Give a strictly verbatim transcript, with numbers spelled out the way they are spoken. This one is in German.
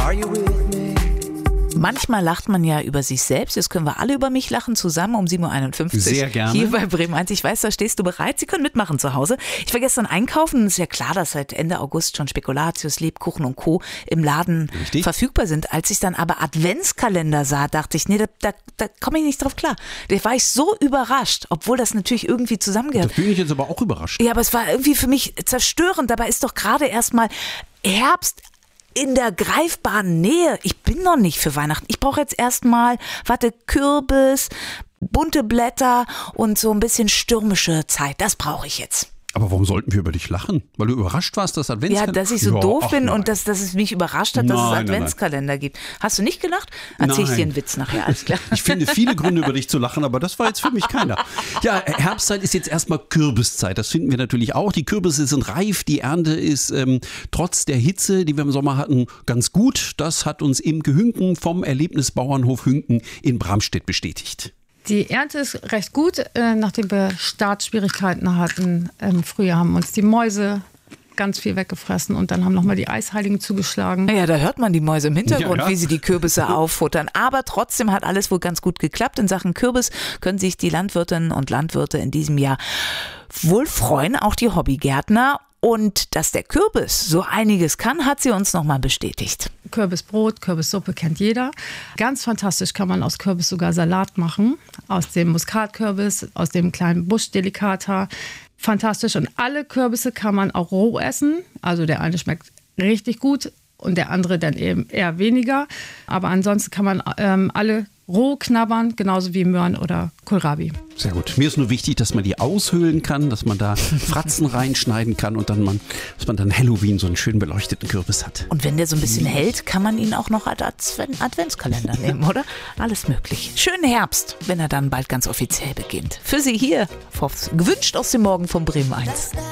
Are you with me? Manchmal lacht man ja über sich selbst. Jetzt können wir alle über mich lachen zusammen um sieben Uhr einundfünfzig. Sehr gerne. Hier bei Bremen eins. Ich weiß, da stehst du bereit. Sie können mitmachen zu Hause. Ich war gestern einkaufen. Es ist ja klar, dass seit Ende August schon Spekulatius, Lebkuchen und Co. im Laden Richtig. verfügbar sind. Als ich dann aber Adventskalender sah, dachte ich, nee, da, da, da komme ich nicht drauf klar. Da war ich so überrascht, obwohl das natürlich irgendwie zusammengehört. Da bin ich jetzt aber auch überrascht. Ja, aber es war irgendwie für mich zerstörend. Dabei ist doch gerade erst mal Herbst in der greifbaren Nähe. Ich bin noch nicht für Weihnachten. Ich brauche jetzt erstmal, warte, Kürbis, bunte Blätter und so ein bisschen stürmische Zeit. Das brauche ich jetzt. Aber warum sollten wir über dich lachen? Weil du überrascht warst, dass Adventskalender... Ja, dass ich so ja, doof ach bin nein. und dass, dass es mich überrascht hat, dass Nein, es nein, Adventskalender nein. gibt. Hast du nicht gelacht? Erzähl ich Nein. dir einen Witz nachher, alles klar. Ich finde viele Gründe, über dich zu lachen, aber das war jetzt für mich keiner. Ja, Herbstzeit ist jetzt erstmal Kürbiszeit. Das finden wir natürlich auch. Die Kürbisse sind reif. Die Ernte ist ähm, trotz der Hitze, die wir im Sommer hatten, ganz gut. Das hat uns Imke Hünken vom Erlebnisbauernhof Hünken in Bramstedt bestätigt. Die Ernte ist recht gut, äh, nachdem wir Startschwierigkeiten hatten. Im Frühjahr haben uns die Mäuse ganz viel weggefressen und dann haben nochmal die Eisheiligen zugeschlagen. Ja, da hört man die Mäuse im Hintergrund, Ja, ja. wie sie die Kürbisse auffuttern. Aber trotzdem hat alles wohl ganz gut geklappt. In Sachen Kürbis können sich die Landwirtinnen und Landwirte in diesem Jahr wohl freuen, auch die Hobbygärtner. Und dass der Kürbis so einiges kann, hat sie uns nochmal bestätigt. Kürbisbrot, Kürbissuppe kennt jeder. Ganz fantastisch kann man aus Kürbis sogar Salat machen. Aus dem Muskatkürbis, aus dem kleinen Busch Delicata. Fantastisch. Und alle Kürbisse kann man auch roh essen. Also der eine schmeckt richtig gut und der andere dann eben eher weniger. Aber ansonsten kann man ähm, alle roh knabbern, genauso wie Möhren oder Kohlrabi. Sehr gut. Mir ist nur wichtig, dass man die aushöhlen kann, dass man da Fratzen reinschneiden kann und dann man, dass man dann Halloween so einen schön beleuchteten Kürbis hat. Und wenn der so ein bisschen hält, kann man ihn auch noch als Advent- Adventskalender nehmen, oder? Alles möglich. Schönen Herbst, wenn er dann bald ganz offiziell beginnt. Für Sie hier, gewünscht aus dem Morgen von Bremen eins.